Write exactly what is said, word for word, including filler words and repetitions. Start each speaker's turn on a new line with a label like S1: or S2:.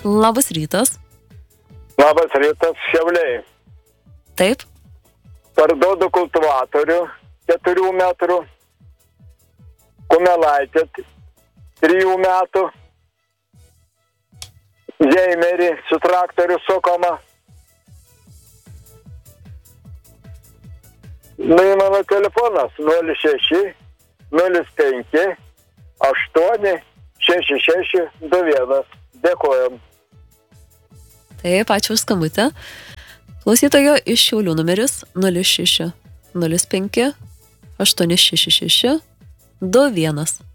S1: Labas rytas.
S2: Labas rytas, Šiauliai.
S1: Taip.
S2: Parduodu kultivatorių keturių metrų, kumelaitę trijų metų, Zeimerį su traktoriu sukama. Nu, į mano telefonas nulis šeši nulis penki aštuoni šeši šeši du vienas. Dėkojam.
S1: Taip, ačiū už skambutę. Klausytojo iš Šiaulių numeris nulis šeši nulis penki aštuoni šeši šeši du vienas.